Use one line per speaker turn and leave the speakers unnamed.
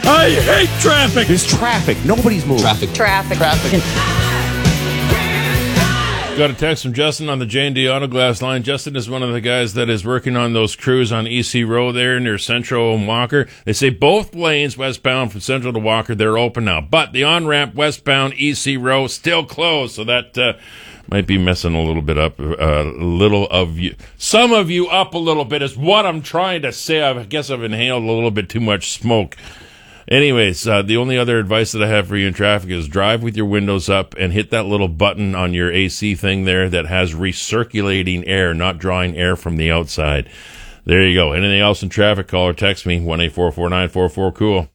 I hate traffic.
There's traffic. Nobody's moving.
Traffic.
Got a text from Justin on the J&D Auto Glass line. Justin is one of the guys that is working on those crews on EC Row there near Central and Walker. They say both lanes westbound from Central to Walker, they're open now. But the on-ramp westbound EC Row still closed, so that might be messing a little bit up. Some of you up a little bit is what I'm trying to say. I guess I've inhaled a little bit too much smoke. Anyways, the only other advice that I have for you in traffic is drive with your windows up and hit that little button on your AC thing there that has recirculating air, not drawing air from the outside. There you go. Anything else in traffic, call or text me, 1-844-944-COOL.